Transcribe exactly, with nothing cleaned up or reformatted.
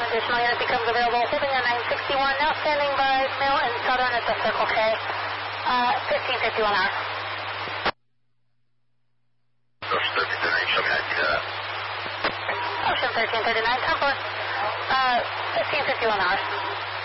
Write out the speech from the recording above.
additional unit becomes available. Holding on nine sixty-one, now standing by Mill and Southern at the Circle K. Uh, fifteen fifty-one hour. Ocean thirteen thirty-nine, show me I see that. Ocean thirteen thirty-nine, Temple. Uh, fifteen fifty-one hours.